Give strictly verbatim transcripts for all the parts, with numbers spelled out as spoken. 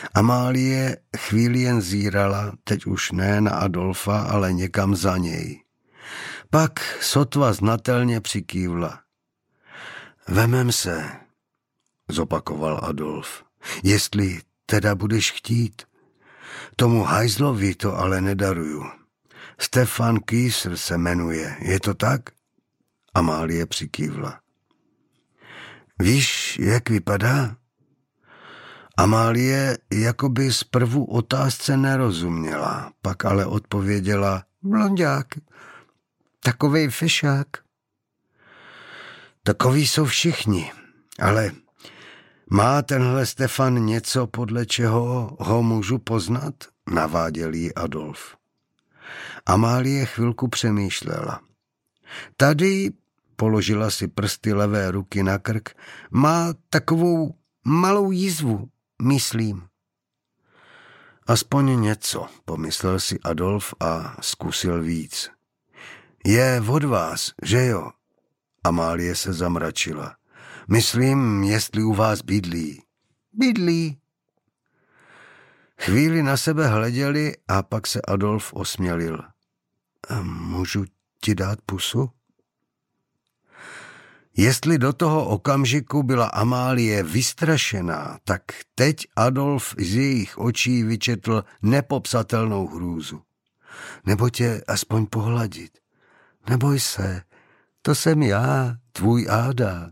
Amálie chvíli jen zírala, teď už ne na Adolfa, ale někam za něj. Pak sotva znatelně přikývla. Vemem se, zopakoval Adolf, jestli teda budeš chtít. Tomu hajzlovi to ale nedaruju. Stefan Kýsr se jmenuje, je to tak? Amálie přikývla. Víš, jak vypadá? Amálie jakoby zprvu otázce nerozuměla, pak ale odpověděla blonďák, takovej fešák. Takoví jsou všichni, ale má tenhle Stefan něco, podle čeho ho můžu poznat? Naváděl jí Adolf. Amálie chvilku přemýšlela. Tady, položila si prsty levé ruky na krk, má takovou malou jízvu, myslím. Aspoň něco, pomyslel si Adolf a zkusil víc. Je od vás, že jo? Amálie se zamračila. Myslím, jestli u vás bydlí. Bydlí. Chvíli na sebe hleděli a pak se Adolf osmělil. Můžu ti dát pusu? Jestli do toho okamžiku byla Amálie vystrašená, tak teď Adolf z jejich očí vyčetl nepopsatelnou hrůzu. Nebo tě aspoň pohladit. Neboj se, to jsem já, tvůj Áda.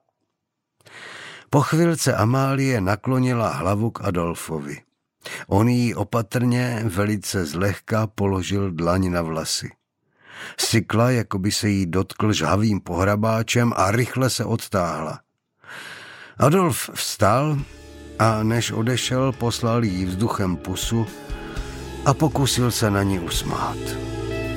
Po chvilce Amálie naklonila hlavu k Adolfovi. On jí opatrně, velice zlehka položil dlaň na vlasy. Sykla, jako by se jí dotkl žhavým pohrabáčem a rychle se odtáhla. Adolf vstal a než odešel, poslal jí vzduchem pusu a pokusil se na ní usmát.